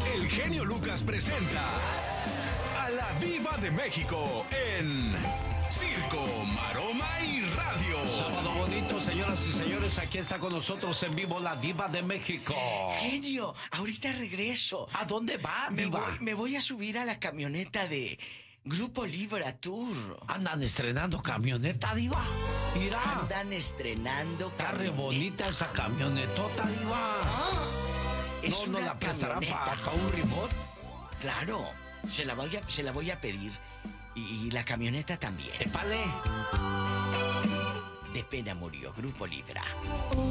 el genio Lucas presenta a la Diva de México en Circo, Maroma y Radio. Sábado bonito, señoras y señores, aquí está con nosotros en vivo la Diva de México. Genio, ahorita regreso. ¿A dónde va, Diva? Me voy a subir a la camioneta de Grupo Libra Tour. Andan estrenando camioneta, Diva. Mira. Andan estrenando Está re camioneta. bonita esa camionetota, Diva. Es ¿No una la prestarán camioneta. para un remote? Claro, se la voy a pedir. Y la camioneta también. ¡Épale! De pena murió Grupo Libra.